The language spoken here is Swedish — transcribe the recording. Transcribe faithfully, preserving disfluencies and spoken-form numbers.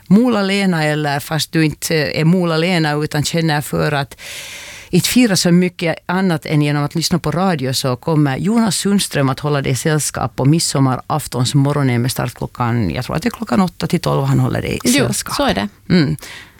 Mola-Lena, eller fast du inte är Mola-Lena utan känner för att inte fira så mycket annat än genom att lyssna på radio, så kommer Jonas Sundström att hålla dig sällskap på midsommaraftons morgonen med start klockan, jag tror att det är klockan åtta till tolv han håller dig sällskap. Jo, så är det. Mm.